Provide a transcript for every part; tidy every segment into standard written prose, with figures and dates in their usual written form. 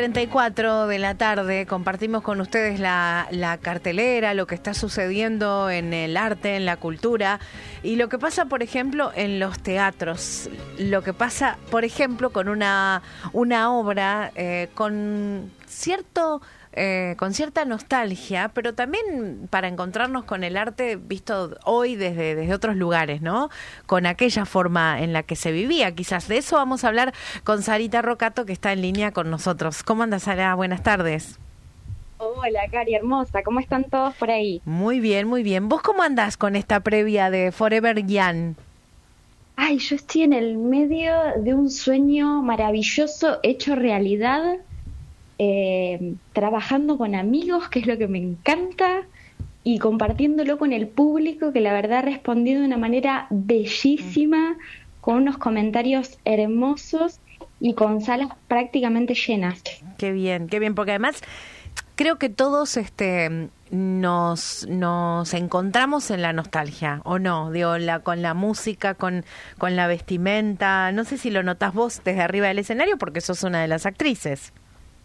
9:34 de la tarde compartimos con ustedes la cartelera, lo que está sucediendo en el arte, en la cultura y lo que pasa, por ejemplo, en los teatros. Lo que pasa, por ejemplo, con una obra con cierta nostalgia, pero también para encontrarnos con el arte visto hoy desde otros lugares, ¿no? Con aquella forma en la que se vivía. Quizás de eso vamos a hablar con Sarita Rocato, que está en línea con nosotros. ¿Cómo andas, Sara? Buenas tardes. Hola, Cari, hermosa. ¿Cómo están todos por ahí? Muy bien, muy bien. ¿Vos cómo andás con esta previa de Forever Young? Ay, yo estoy en el medio de un sueño maravilloso hecho realidad, trabajando con amigos, que es lo que me encanta, y compartiéndolo con el público, que la verdad ha respondido de una manera bellísima, con unos comentarios hermosos y con salas prácticamente llenas. Qué bien, porque además creo que todos nos encontramos en la nostalgia, ¿o no? Digo, con la música, con la vestimenta. No sé si lo notás vos desde arriba del escenario porque sos una de las actrices.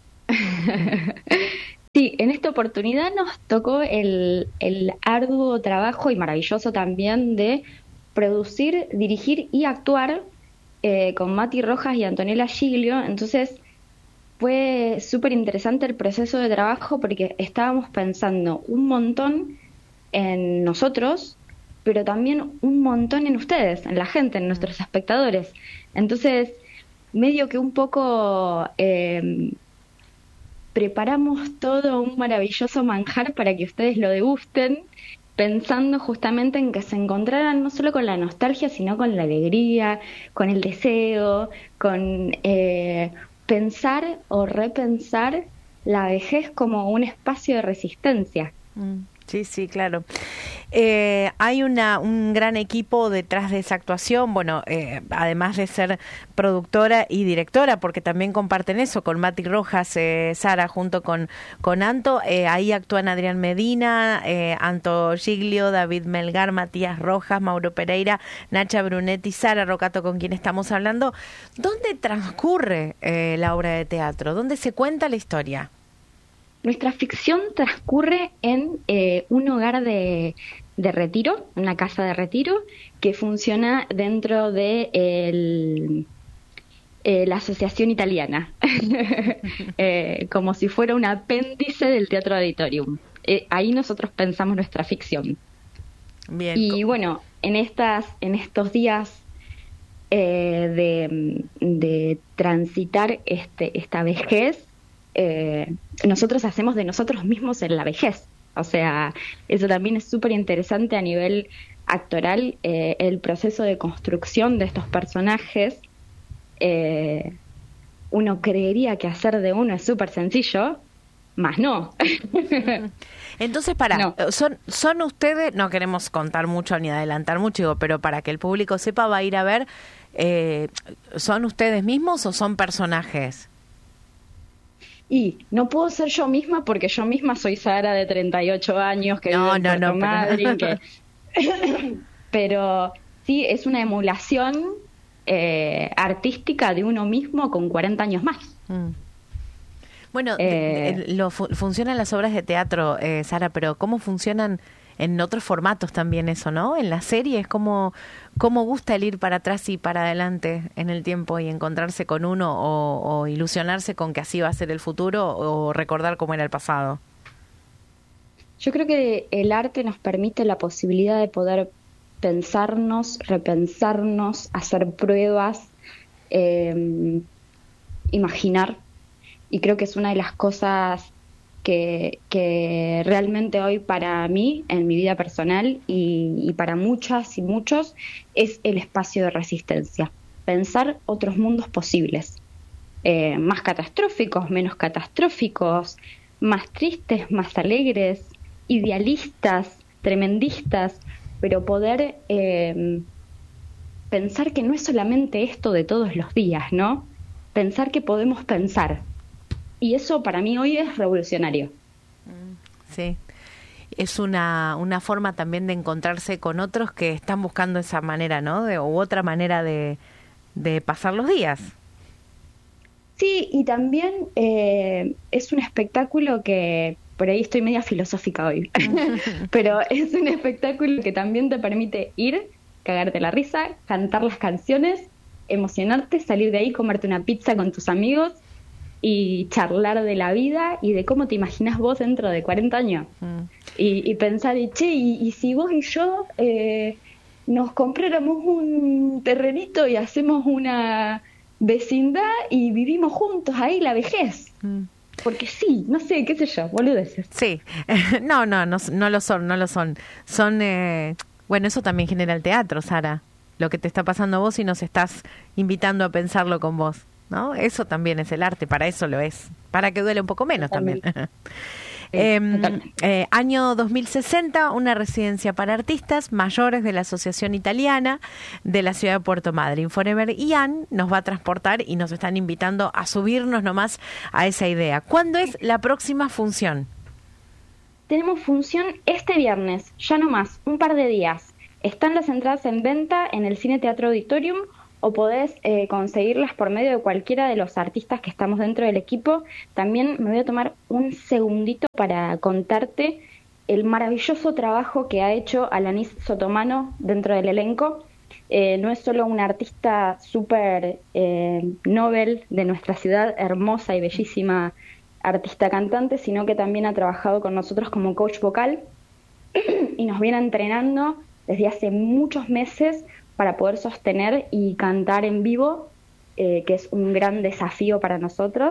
Sí, en esta oportunidad nos tocó el arduo trabajo y maravilloso también de producir, dirigir y actuar con Mati Rojas y Antonella Giglio. Entonces fue súper interesante el proceso de trabajo porque estábamos pensando un montón en nosotros, pero también un montón en ustedes, en la gente, en nuestros espectadores. Entonces, medio que un poco preparamos todo un maravilloso manjar para que ustedes lo degusten, pensando justamente en que se encontraran no solo con la nostalgia, sino con la alegría, con el deseo, con pensar o repensar la vejez como un espacio de resistencia. Sí, sí, claro. Hay un gran equipo detrás de esa actuación, bueno, además de ser productora y directora, porque también comparten eso con Mati Rojas, Sara, junto con Anto. Ahí actúan Adrián Medina, Anto Giglio, David Melgar, Matías Rojas, Mauro Pereira, Nacha Brunetti, Sara Rocato, con quien estamos hablando. ¿Dónde transcurre la obra de teatro? ¿Dónde se cuenta la historia? Nuestra ficción transcurre en un hogar de retiro, una casa de retiro, que funciona dentro de la Asociación Italiana, como si fuera un apéndice del Teatro Auditorium. Ahí nosotros pensamos nuestra ficción. Bien. Y bueno, en estos días de transitar esta vejez, nosotros hacemos de nosotros mismos en la vejez. O sea, eso también es súper interesante a nivel actoral, el proceso de construcción de estos personajes. Uno creería que hacer de uno es súper sencillo, más no. Entonces, No. son ustedes, no queremos contar mucho ni adelantar mucho, digo, pero para que el público sepa, va a ir a ver, ¿son ustedes mismos o son personajes? Y no puedo ser yo misma porque yo misma soy Sara de 38 años que vive en Puerto Madryn, pero sí es una emulación artística de uno mismo con 40 años más. Bueno, funcionan las obras de teatro, Sara, pero ¿cómo funcionan en otros formatos también eso, no? En las series, ¿cómo gusta el ir para atrás y para adelante en el tiempo y encontrarse con uno o ilusionarse con que así va a ser el futuro o recordar cómo era el pasado? Yo creo que el arte nos permite la posibilidad de poder pensarnos, repensarnos, hacer pruebas, imaginar, y creo que es una de las cosas que realmente hoy para mí, en mi vida personal y para muchas y muchos, es el espacio de resistencia. Pensar otros mundos posibles, más catastróficos, menos catastróficos, más tristes, más alegres, idealistas, tremendistas, pero poder pensar que no es solamente esto de todos los días, ¿no? Pensar que podemos pensar. Y eso para mí hoy es revolucionario. Sí, es una forma también de encontrarse con otros que están buscando esa manera, ¿no? U otra manera de pasar los días. Sí, Sí, y también es un espectáculo que, por ahí estoy media filosófica hoy, pero es un espectáculo que también te permite ir, cagarte la risa, cantar las canciones, emocionarte, salir de ahí, comerte una pizza con tus amigos y charlar de la vida y de cómo te imaginas vos dentro de 40 años. Y pensar, y si vos y yo nos compráramos un terrenito y hacemos una vecindad y vivimos juntos ahí la vejez. Porque sí, no sé, qué sé yo, boludeces. Sí, no lo son. Son, bueno, eso también genera el teatro, Sara. Lo que te está pasando a vos y nos estás invitando a pensarlo con vos, ¿no? Eso también es el arte, para eso lo es. Para que duele un poco menos también. Año 2060, una residencia para artistas mayores de la Asociación Italiana de la ciudad de Puerto Madryn. Forever Young nos va a transportar y nos están invitando a subirnos nomás a esa idea. ¿Cuándo es la próxima función? Tenemos función este viernes, ya no más, un par de días. Están las entradas en venta en el Cine Teatro Auditorium o podés conseguirlas por medio de cualquiera de los artistas que estamos dentro del equipo. También me voy a tomar un segundito para contarte el maravilloso trabajo que ha hecho Alanis Sotomano dentro del elenco. No es solo una artista súper Nobel de nuestra ciudad, hermosa y bellísima artista cantante, sino que también ha trabajado con nosotros como coach vocal y nos viene entrenando desde hace muchos meses para poder sostener y cantar en vivo, que es un gran desafío para nosotros.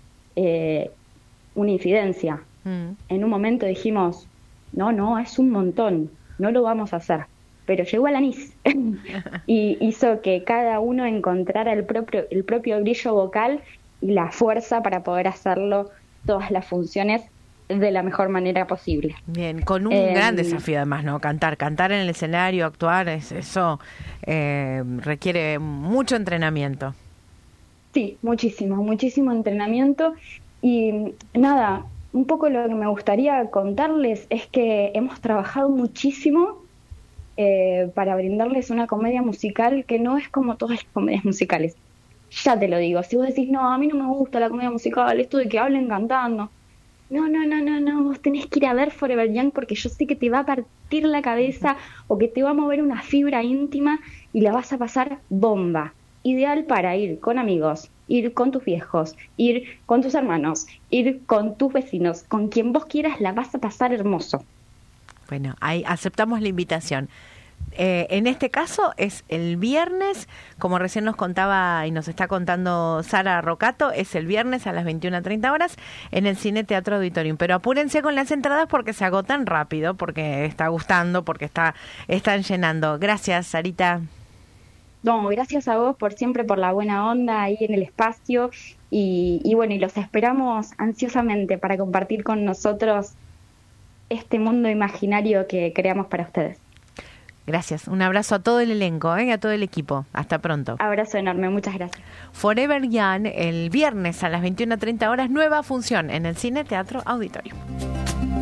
Una infidencia. En un momento dijimos, no, es un montón, no lo vamos a hacer. Pero llegó Alanis y hizo que cada uno encontrara el propio brillo vocal y la fuerza para poder hacerlo todas las funciones de la mejor manera posible. Bien, con un gran desafío además, ¿no? Cantar en el escenario, actuar, eso requiere mucho entrenamiento. Sí, muchísimo entrenamiento. Y nada, un poco lo que me gustaría contarles es que hemos trabajado muchísimo para brindarles una comedia musical que no es como todas las comedias musicales. Ya te lo digo, si vos decís, no, a mí no me gusta la comedia musical, esto de que hablen cantando. No, vos tenés que ir a ver Forever Young porque yo sé que te va a partir la cabeza o que te va a mover una fibra íntima y la vas a pasar bomba. Ideal para ir con amigos, ir con tus viejos, ir con tus hermanos, ir con tus vecinos, con quien vos quieras, la vas a pasar hermoso. Bueno, ahí aceptamos la invitación. En este caso es el viernes, como recién nos contaba y nos está contando Sara Rocato, es el viernes a las 21:30 horas en el Cine Teatro Auditorium. Pero apúrense con las entradas porque se agotan rápido, porque está gustando, porque están llenando. Gracias, Sarita. No, gracias a vos siempre por la buena onda ahí en el espacio y bueno, y los esperamos ansiosamente para compartir con nosotros este mundo imaginario que creamos para ustedes. Gracias. Un abrazo a todo el elenco, a todo el equipo. Hasta pronto. Abrazo enorme. Muchas gracias. Forever Young, el viernes a las 21:30 horas, nueva función en el Cine Teatro Auditorium.